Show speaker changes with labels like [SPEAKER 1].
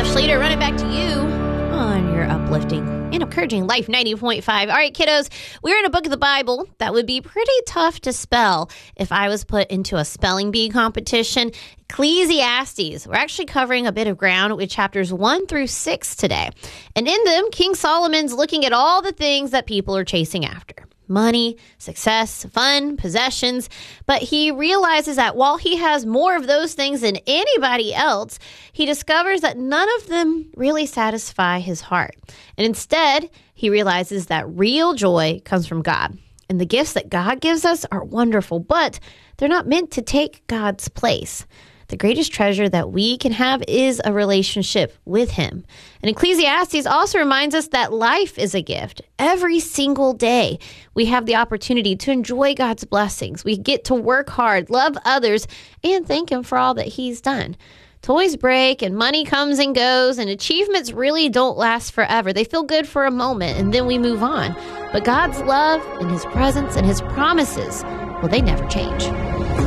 [SPEAKER 1] Schluter, run it back to you on your uplifting and encouraging Life 90.5. All right, kiddos, we're in a book of the Bible that would be pretty tough to spell if I was put into a spelling bee competition. Ecclesiastes. We're actually covering a bit of ground with chapters 1 through 6 today. And in them, King Solomon's looking at all the things that people are chasing after. Money, success, fun, possessions. But he realizes that while he has more of those things than anybody else, he discovers that none of them really satisfy his heart. And instead, he realizes that real joy comes from God. And the gifts that God gives us are wonderful, but they're not meant to take God's place. The greatest treasure that we can have is a relationship with him. And Ecclesiastes also reminds us that life is a gift. Every single day, we have the opportunity to enjoy God's blessings. We get to work hard, love others, and thank him for all that he's done. Toys break and money comes and goes, and achievements really don't last forever. They feel good for a moment, and then we move on. But God's love and his presence and his promises, well, they never change.